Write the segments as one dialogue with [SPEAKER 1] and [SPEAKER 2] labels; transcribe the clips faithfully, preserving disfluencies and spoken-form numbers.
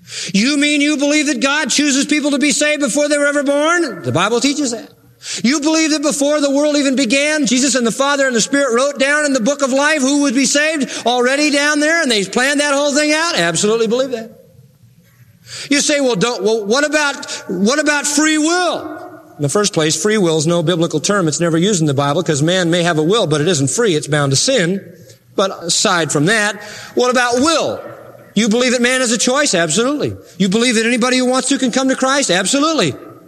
[SPEAKER 1] You mean you believe that God chooses people to be saved before they were ever born? The Bible teaches that. You believe that before the world even began, Jesus and the Father and the Spirit wrote down in the book of life who would be saved already down there, and they planned that whole thing out? Absolutely believe that. You say, well, don't, well, what about, what about free will? In the first place, free will is no biblical term. It's never used in the Bible because man may have a will, but it isn't free. It's bound to sin. But aside from that, what about will? You believe that man has a choice? Absolutely. You believe that anybody who wants to can come to Christ? Absolutely.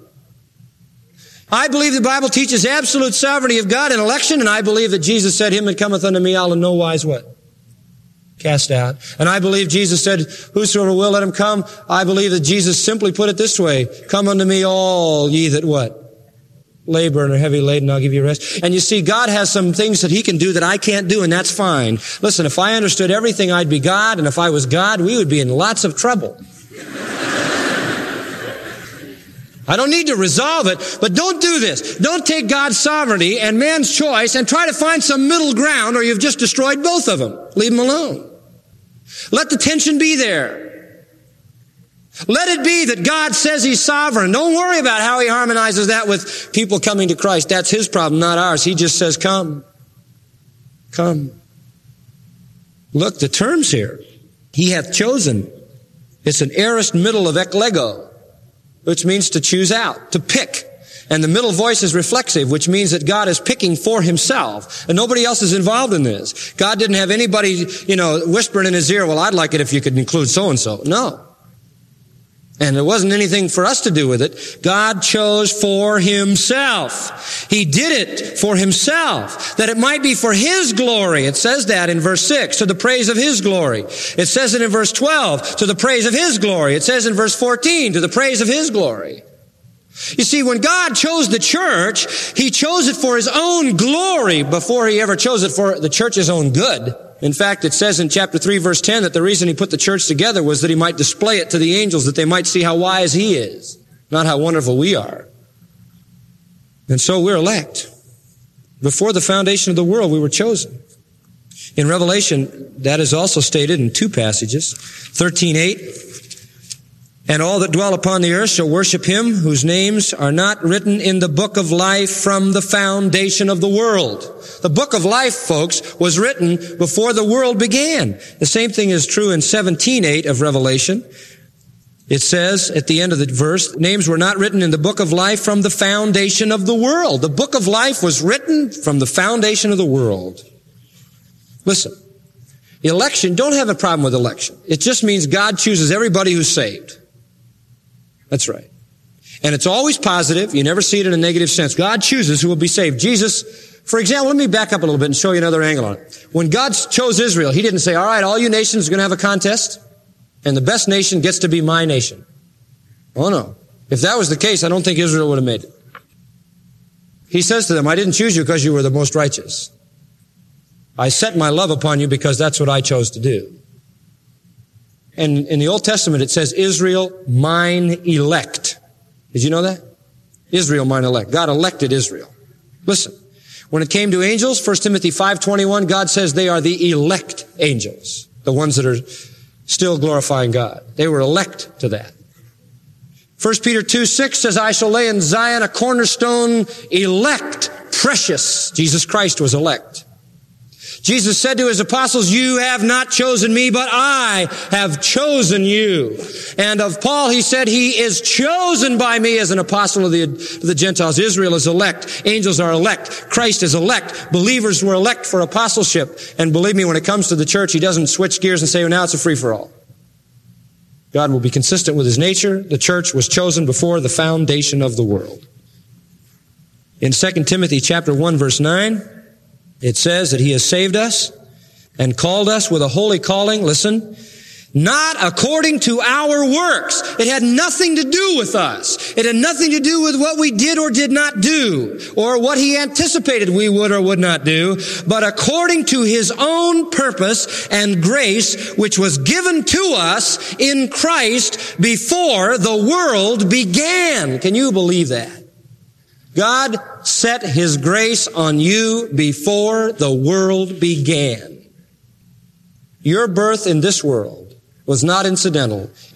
[SPEAKER 1] I believe the Bible teaches absolute sovereignty of God in election, and I believe that Jesus said, him that cometh unto me, I'll in no wise what? Cast out. And I believe Jesus said, whosoever will, let him come. I believe that Jesus simply put it this way, come unto me all ye that what? Labor and are heavy laden, I'll give you rest. And you see, God has some things that he can do that I can't do, and that's fine. Listen, if I understood everything, I'd be God, and if I was God, we would be in lots of trouble. I don't need to resolve it, but don't do this. Don't take God's sovereignty and man's choice and try to find some middle ground, or you've just destroyed both of them. Leave them alone. Let the tension be there. Let it be that God says he's sovereign. Don't worry about how he harmonizes that with people coming to Christ. That's his problem, not ours. He just says, come. Come. Look, the terms here. He hath chosen. It's an aorist middle of eklego, which means to choose out, to pick. And the middle voice is reflexive, which means that God is picking for himself. And nobody else is involved in this. God didn't have anybody, you know, whispering in his ear, well, I'd like it if you could include so-and-so. No. And there wasn't anything for us to do with it. God chose for himself. He did it for himself, that it might be for his glory. It says that in verse six, to the praise of his glory. It says it in verse twelve, to the praise of his glory. It says in verse fourteen, to the praise of his glory. You see, when God chose the church, he chose it for his own glory before he ever chose it for the church's own good. In fact, it says in chapter three, verse ten, that the reason he put the church together was that he might display it to the angels, that they might see how wise he is, not how wonderful we are. And so we're elect. Before the foundation of the world, we were chosen. In Revelation, that is also stated in two passages. thirteen eight, and all that dwell upon the earth shall worship him whose names are not written in the book of life from the foundation of the world. The book of life, folks, was written before the world began. The same thing is true in seventeen eight of Revelation. It says at the end of the verse, names were not written in the book of life from the foundation of the world. The book of life was written from the foundation of the world. Listen, election, don't have a problem with election. It just means God chooses everybody who's saved. That's right. And it's always positive. You never see it in a negative sense. God chooses who will be saved. Jesus, for example, let me back up a little bit and show you another angle on it. When God chose Israel, he didn't say, all right, all you nations are going to have a contest, and the best nation gets to be my nation. Oh, no. If that was the case, I don't think Israel would have made it. He says to them, I didn't choose you because you were the most righteous. I set my love upon you because that's what I chose to do. And in the Old Testament, it says, Israel, mine elect. Did you know that? Israel, mine elect. God elected Israel. Listen, when it came to angels, First Timothy five twenty-one, God says they are the elect angels, the ones that are still glorifying God. They were elect to that. First Peter two six says, I shall lay in Zion a cornerstone, elect, precious. Jesus Christ was elect. Jesus said to his apostles, you have not chosen me, but I have chosen you. And of Paul, he said, he is chosen by me as an apostle of the, of the Gentiles. Israel is elect. Angels are elect. Christ is elect. Believers were elect for apostleship. And believe me, when it comes to the church, he doesn't switch gears and say, well, now it's a free-for-all. God will be consistent with his nature. The church was chosen before the foundation of the world. In Second Timothy chapter one, verse nine, it says that he has saved us and called us with a holy calling, listen, not according to our works. It had nothing to do with us. It had nothing to do with what we did or did not do, or what he anticipated we would or would not do, but according to his own purpose and grace, which was given to us in Christ before the world began. Can you believe that? God set his grace on you before the world began. Your birth in this world was not incidental.